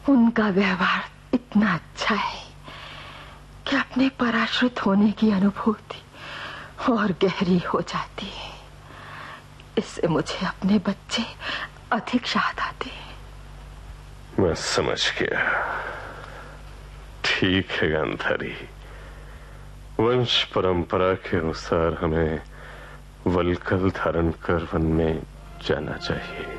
उनका व्यवहार इतना अच्छा है कि अपने पराश्रित होने की अनुभूति और गहरी हो जाती है। इससे मुझे अपने बच्चे अधिक याद आते हैं। मैं समझ गया। ठीक है गांधारी, वंश परंपरा के अनुसार हमें वल्कल धारण कर वन में जाना चाहिए।